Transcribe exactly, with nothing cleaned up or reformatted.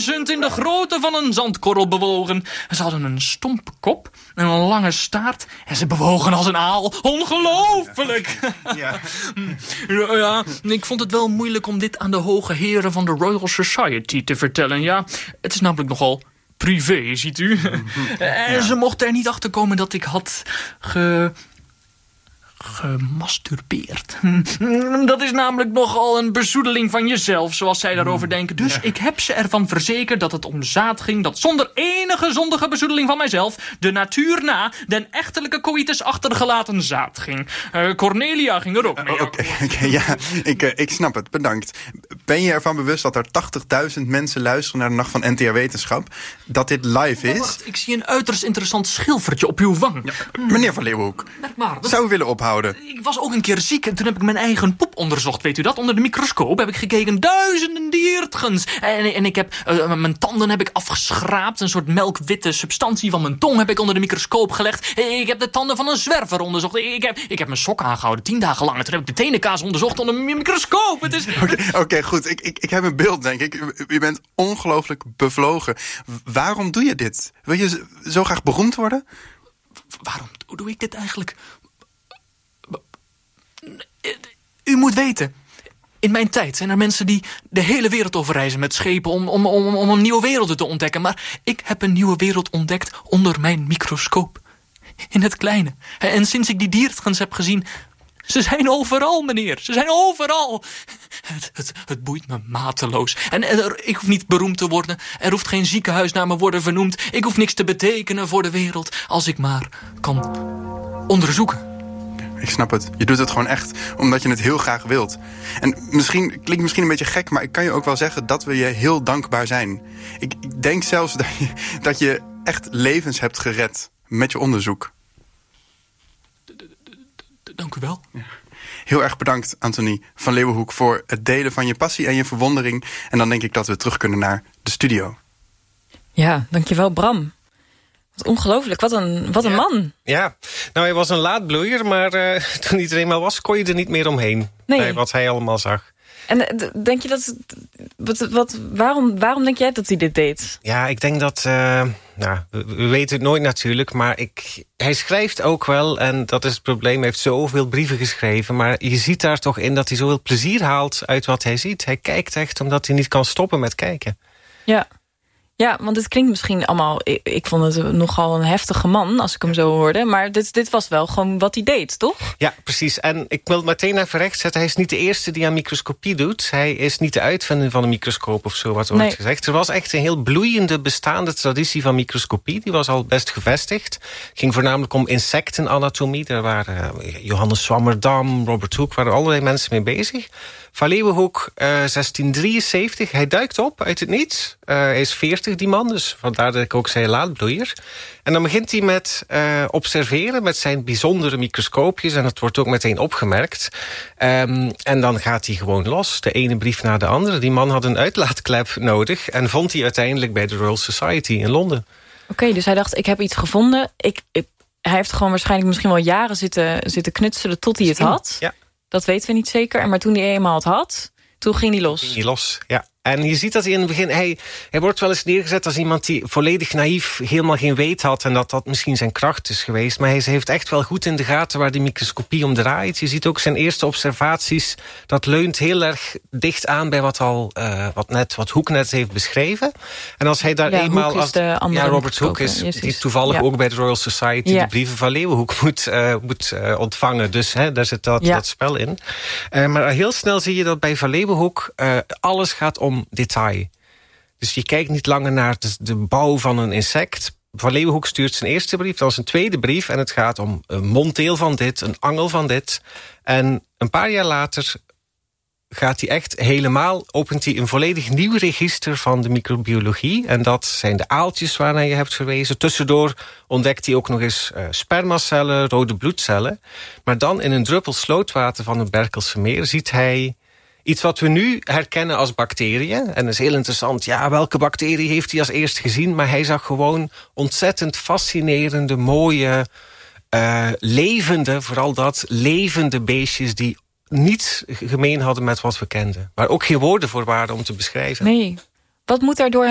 duizend in de grootte van een zandkorrel bewogen. Ze hadden een stompe kop en een lange staart en ze bewogen als een aal. Ongelooflijk! Ja. Ja, ja, ik vond het wel moeilijk om dit aan de hoge heren van de Royal Society te vertellen. Ja, het is namelijk nogal privé, ziet u. En ja. Ze mochten er niet achter komen dat ik had ge... gemasturbeerd. Dat is namelijk nogal een bezoedeling van jezelf, zoals zij daarover denken. Dus ja. Ik heb ze ervan verzekerd dat het om zaad ging, dat zonder enige zondige bezoedeling van mijzelf de natuur na den echtelijke coïtus achtergelaten zaad ging. Uh, Cornelia ging er ook mee. Uh, Oké, okay, okay, ja, ik, uh, ik snap het, bedankt. Ben je ervan bewust dat er tachtigduizend mensen luisteren naar de Nacht van N T R Wetenschap? Dat dit live is? Wacht, ik zie een uiterst interessant schilfertje op uw wang. Ja, meneer Van Leeuwenhoek, maar, dat... zou u willen ophouden? Ik was ook een keer ziek en toen heb ik mijn eigen poep onderzocht, weet u dat? Onder de microscoop heb ik gekeken, duizenden diertgens. En, en ik heb, uh, mijn tanden heb ik afgeschraapt. Een soort melkwitte substantie van mijn tong heb ik onder de microscoop gelegd. Ik heb de tanden van een zwerver onderzocht. Ik heb, ik heb mijn sok aangehouden, tien dagen lang. En toen heb ik de tenenkaas onderzocht onder mijn microscoop. Het is... Oké, okay, okay, goed. Ik, ik, ik heb een beeld, denk ik. U, u bent ongelooflijk bevlogen. Waarom doe je dit? Wil je zo graag beroemd worden? Waarom doe ik dit eigenlijk? U moet weten, in mijn tijd zijn er mensen die de hele wereld overreizen met schepen om, om, om, om een nieuwe wereld te ontdekken. Maar ik heb een nieuwe wereld ontdekt onder mijn microscoop. In het kleine. En sinds ik die diertgens heb gezien, ze zijn overal, meneer. Ze zijn overal. Het, het, het boeit me mateloos. En, en er, ik hoef niet beroemd te worden. Er hoeft geen ziekenhuis naar me worden vernoemd. Ik hoef niks te betekenen voor de wereld. Als ik maar kan onderzoeken. Ik snap het. Je doet het gewoon echt omdat je het heel graag wilt. En misschien klinkt misschien een beetje gek, maar ik kan je ook wel zeggen dat we je heel dankbaar zijn. Ik, ik denk zelfs dat je, dat je echt levens hebt gered met je onderzoek. Dank u wel. Ja. Heel erg bedankt, Anthony van Leeuwenhoek, voor het delen van je passie en je verwondering. En dan denk ik dat we terug kunnen naar de studio. Ja, dankjewel, Bram. Wat ongelooflijk, wat een, wat een ja. man. Ja, nou hij was een laadbloeier, maar uh, toen hij er eenmaal was, kon je er niet meer omheen. Nee. Bij wat hij allemaal zag. En denk je dat... Wat, wat, waarom, waarom denk jij dat hij dit deed? Ja, ik denk dat... Uh, nou, we, we weten het nooit natuurlijk, maar ik, hij schrijft ook wel, en dat is het probleem, hij heeft zoveel brieven geschreven, maar je ziet daar toch in dat hij zoveel plezier haalt uit wat hij ziet. Hij kijkt echt omdat hij niet kan stoppen met kijken. Ja. Ja, want het klinkt misschien allemaal... Ik, ik vond het nogal een heftige man, als ik hem zo hoorde. Maar dit, dit was wel gewoon wat hij deed, toch? Ja, precies. En ik wil meteen even rechtzetten. Hij is niet de eerste die aan microscopie doet. Hij is niet de uitvinder van een microscoop of zo, wat wordt nee. gezegd. Er was echt een heel bloeiende bestaande traditie van microscopie. Die was al best gevestigd. Het ging voornamelijk om insectenanatomie. Daar waren uh, Johannes Swammerdam, Robert Hooke, waren allerlei mensen mee bezig. Van Leeuwenhoek, uh, zestien drieënzeventig, hij duikt op uit het niets. Uh, hij is veertig, die man, dus vandaar dat ik ook zei laadbloeier. En dan begint hij met uh, observeren met zijn bijzondere microscoopjes. En dat wordt ook meteen opgemerkt. Um, en dan gaat hij gewoon los, de ene brief na de andere. Die man had een uitlaatklep nodig en vond hij uiteindelijk bij de Royal Society in Londen. Oké, okay, dus hij dacht, ik heb iets gevonden. Ik, ik, hij heeft gewoon waarschijnlijk misschien wel jaren zitten, zitten knutselen tot hij het had. Ja. Dat weten we niet zeker. Maar toen hij eenmaal het had, toen ging hij los. Ging hij los, ja. En je ziet dat hij in het begin... Hij, hij wordt wel eens neergezet als iemand die volledig naïef helemaal geen weet had. En dat dat misschien zijn kracht is geweest. Maar hij heeft echt wel goed in de gaten waar die microscopie om draait. Je ziet ook zijn eerste observaties. Dat leunt heel erg dicht aan bij wat, al, uh, wat, net, wat Hooke net heeft beschreven. En als hij daar ja, eenmaal... Als, ja, Robert Hooke is yes, die toevallig ja. ook bij de Royal Society... Ja. de brieven van Leeuwenhoek moet, uh, moet uh, ontvangen. Dus hè, daar zit dat, ja. dat spel in. Uh, maar heel snel zie je dat bij Van Leeuwenhoek... Uh, alles gaat om detail. Dus je kijkt niet langer naar de, de bouw van een insect. Van Leeuwenhoek stuurt zijn eerste brief, dan zijn tweede brief... en het gaat om een monddeel van dit, een angel van dit. En een paar jaar later gaat hij echt helemaal... opent hij een volledig nieuw register van de microbiologie. En dat zijn de aaltjes waarnaar je hebt verwezen. Tussendoor ontdekt hij ook nog eens uh, spermacellen, rode bloedcellen. Maar dan in een druppel slootwater van het Berkelse meer ziet hij... iets wat we nu herkennen als bacteriën. En dat is heel interessant. Ja, welke bacterie heeft hij als eerst gezien? Maar hij zag gewoon ontzettend fascinerende, mooie, uh, levende... vooral dat, levende beestjes die niets gemeen hadden met wat we kenden. Waar ook geen woorden voor waren om te beschrijven. Nee. Wat moet daardoor